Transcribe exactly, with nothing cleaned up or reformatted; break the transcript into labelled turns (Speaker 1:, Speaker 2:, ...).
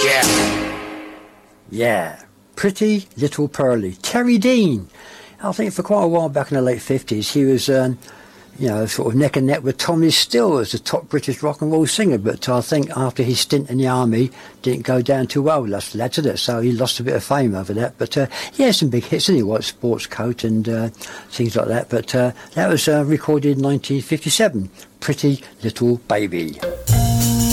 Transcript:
Speaker 1: Yeah.
Speaker 2: Yeah. Pretty Little Pearlie. Terry Dean. I think for quite a while back in the late fifties, he was, um, you know, sort of neck and neck with Tommy Steele as the top British rock and roll singer. But I think after his stint in the army, didn't go down too well with us lads, did it? So he lost a bit of fame over that. But uh, he had some big hits, didn't he? White Sports Coat and uh, things like that. But uh, that was uh, recorded in nineteen fifty-seven. Pretty Little Baby.